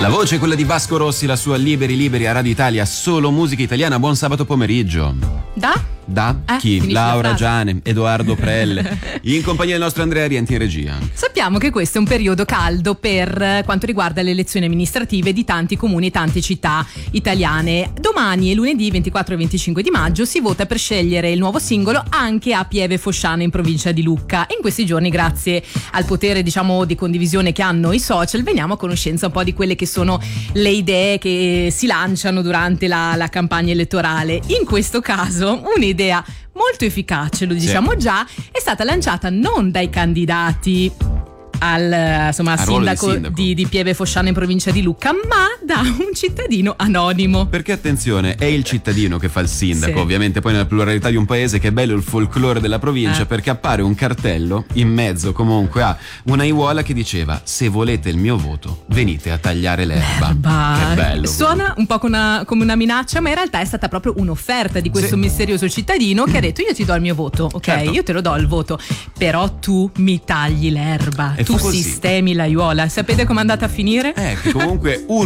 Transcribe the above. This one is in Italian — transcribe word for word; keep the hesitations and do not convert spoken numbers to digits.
La voce è quella di Vasco Rossi, la sua Liberi Liberi a Radio Italia, solo musica italiana. Buon sabato pomeriggio. Da? Da Eh, chi? Laura la Giane, Edoardo Prelle, in compagnia del nostro Andrea Rienti in regia. Sappiamo che questo è un periodo caldo per quanto riguarda le elezioni amministrative di tanti comuni e tante città italiane. Domani e lunedì ventiquattro e venticinque di maggio si vota per scegliere il nuovo singolo anche a Pieve Fosciana in provincia di Lucca. E in questi giorni, grazie al potere, diciamo, di condivisione che hanno i social, veniamo a conoscenza un po' di quelle che sono le idee che si lanciano durante la, la campagna elettorale. In questo caso un'idea molto efficace, lo diciamo sì. già, è stata lanciata non dai candidati al insomma, sindaco, sindaco. Di, di Pieve Fosciana in provincia di Lucca, ma da un cittadino anonimo. Perché attenzione, è il cittadino che fa il sindaco, Sì. ovviamente poi nella pluralità di un paese, che è bello il folklore della provincia, Eh. perché appare un cartello in mezzo comunque a una aiuola che diceva: se volete il mio voto venite a tagliare l'erba. L'erba. Che bello. Suona un po' come una, come una minaccia, ma in realtà è stata proprio un'offerta di questo Sì. misterioso cittadino che ha detto: io ti do il mio voto, ok? Certo. Io te lo do il voto, però tu mi tagli l'erba, E tu fu così. sistemi l'aiuola. Sapete com'è andata a finire? Eh, che comunque uno